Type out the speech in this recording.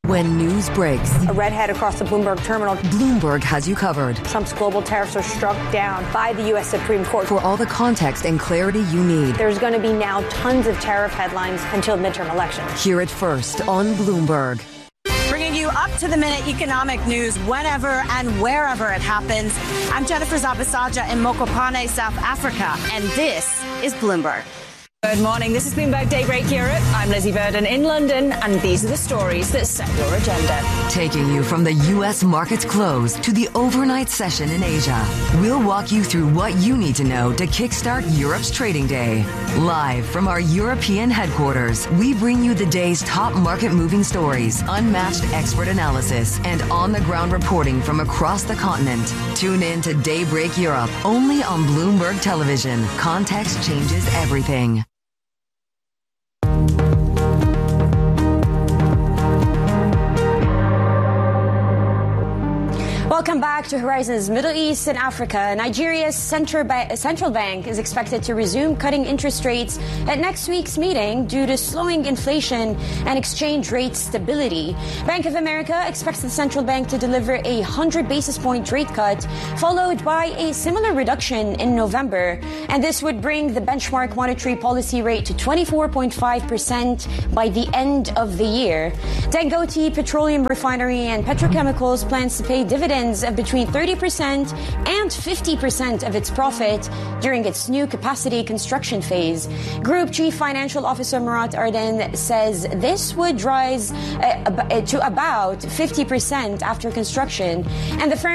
When news breaks, a redhead across the Bloomberg terminal. Bloomberg has you covered. Trump's global tariffs are struck down by the U.S. Supreme Court. For all the context and clarity you need. There's going to be now tons of tariff headlines until midterm elections. Hear it first on Bloomberg. Bringing you up-to-the-minute economic news whenever and wherever it happens. I'm Jennifer Zabasaja in Mokopane, South Africa, and this is Bloomberg. Good morning. This is Bloomberg Daybreak Europe. I'm Lizzie Burden in London, and these are the stories that set your agenda. Taking you from the U.S. market's close to the overnight session in Asia, we'll walk you through what you need to know to kickstart Europe's trading day. Live from our European headquarters, we bring you the day's top market-moving stories, unmatched expert analysis, and on-the-ground reporting from across the continent. Tune in to Daybreak Europe, only on Bloomberg Television. Context changes everything. Welcome back to Horizons Middle East and Africa. Nigeria's central bank is expected to resume cutting interest rates at next week's meeting due to slowing inflation and exchange rate stability. Bank of America expects the central bank to deliver a 100 basis point rate cut, followed by a similar reduction in November. And this would bring the benchmark monetary policy rate to 24.5% by the end of the year. Dangote Petroleum Refinery and Petrochemicals plans to pay dividends of between 30% and 50% of its profit during its new capacity construction phase. Group Chief Financial Officer Murat Arden says this would rise to about 50% after construction, and the firm